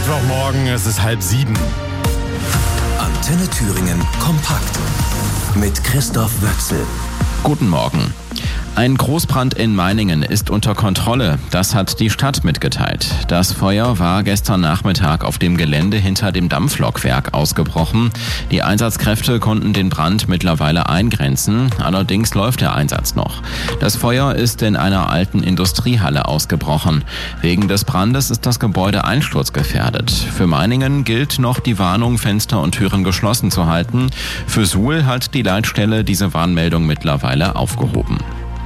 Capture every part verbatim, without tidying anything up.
Mittwochmorgen, es ist halb sieben. Antenne Thüringen kompakt mit Christoph Wöchsel. Guten Morgen. Ein Großbrand in Meiningen ist unter Kontrolle. Das hat die Stadt mitgeteilt. Das Feuer war gestern Nachmittag auf dem Gelände hinter dem Dampflokwerk ausgebrochen. Die Einsatzkräfte konnten den Brand mittlerweile eingrenzen. Allerdings läuft der Einsatz noch. Das Feuer ist in einer alten Industriehalle ausgebrochen. Wegen des Brandes ist das Gebäude einsturzgefährdet. Für Meiningen gilt noch die Warnung, Fenster und Türen geschlossen zu halten. Für Suhl hat die Leitstelle diese Warnmeldung mittlerweile aufgehoben.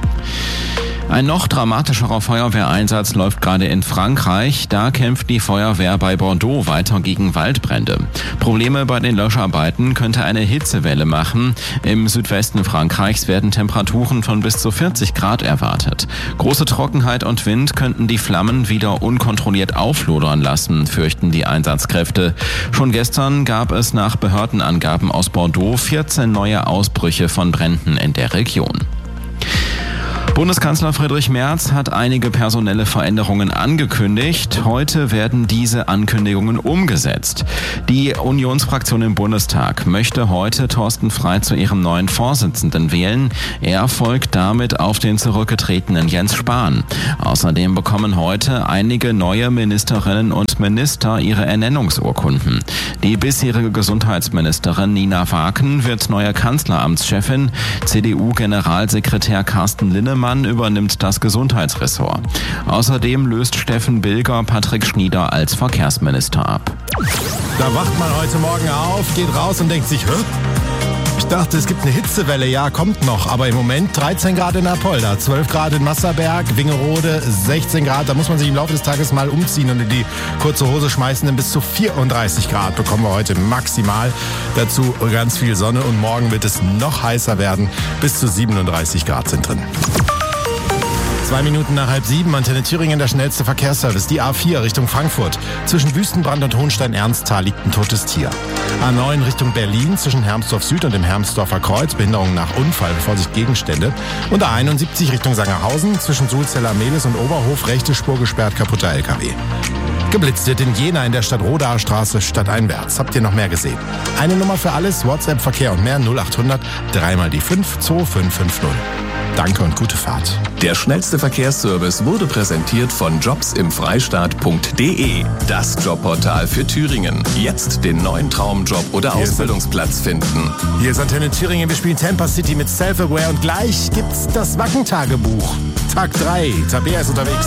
Ein noch dramatischerer Feuerwehreinsatz läuft gerade in Frankreich. Da kämpft die Feuerwehr bei Bordeaux weiter gegen Waldbrände. Probleme bei den Löscharbeiten könnte eine Hitzewelle machen. Im Südwesten Frankreichs werden Temperaturen von bis zu vierzig Grad erwartet. Große Trockenheit und Wind könnten die Flammen wieder unkontrolliert auflodern lassen, fürchten die Einsatzkräfte. Schon gestern gab es nach Behördenangaben aus Bordeaux vierzehn neue Ausbrüche von Bränden in der Region. Bundeskanzler Friedrich Merz hat einige personelle Veränderungen angekündigt. Heute werden diese Ankündigungen umgesetzt. Die Unionsfraktion im Bundestag möchte heute Thorsten Frey zu ihrem neuen Vorsitzenden wählen. Er folgt damit auf den zurückgetretenen Jens Spahn. Außerdem bekommen heute einige neue Ministerinnen und Minister ihre Ernennungsurkunden. Die bisherige Gesundheitsministerin Nina Waken wird neue Kanzleramtschefin. C D U-Generalsekretär Carsten Linnemann übernimmt das Gesundheitsressort. Außerdem löst Steffen Bilger Patrick Schnieder als Verkehrsminister ab. Da wacht man heute Morgen auf, geht raus und denkt sich, hä? Ich dachte, es gibt eine Hitzewelle, ja, kommt noch. Aber im Moment dreizehn Grad in Apolda, zwölf Grad in Masserberg, Wingerode, sechzehn Grad. Da muss man sich im Laufe des Tages mal umziehen und in die kurze Hose schmeißen, denn bis zu vierunddreißig Grad bekommen wir heute maximal. Dazu ganz viel Sonne und morgen wird es noch heißer werden. Bis zu siebenunddreißig Grad sind drin. Zwei Minuten nach halb sieben, Antenne Thüringen, der schnellste Verkehrsservice. Die A vier Richtung Frankfurt. Zwischen Wüstenbrand und Hohenstein-Ernsthal liegt ein totes Tier. A neun Richtung Berlin, zwischen Hermsdorf Süd und dem Hermsdorfer Kreuz. Behinderung nach Unfall, Vorsicht Gegenstände. Und A einundsiebzig Richtung Sangerhausen, zwischen Sulzeller-Mehlis und Oberhof. Rechte Spur gesperrt, kaputter L K W. Geblitzt wird in Jena in der Stadt-Rodaer Straße stadteinwärts. Habt ihr noch mehr gesehen? Eine Nummer für alles, WhatsApp, Verkehr und mehr, null achthundert, dreimal die fünf, zwei fünf fünf null. Danke und gute Fahrt. Der schnellste Verkehrsservice wurde präsentiert von jobs im freistaat punkt de. Das Jobportal für Thüringen. Jetzt den neuen Traumjob oder Hier Ausbildungsplatz finden. Hier ist Antenne Thüringen, wir spielen Tampa City mit Self-Aware und gleich gibt's das Wacken-Tagebuch. Tag drei, Tabea ist unterwegs.